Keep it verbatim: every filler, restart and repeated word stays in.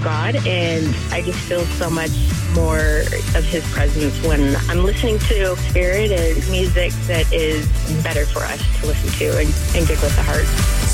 God, and I just feel so much more of his presence when I'm listening to spirit and music that is better for us to listen to and, and good with the heart.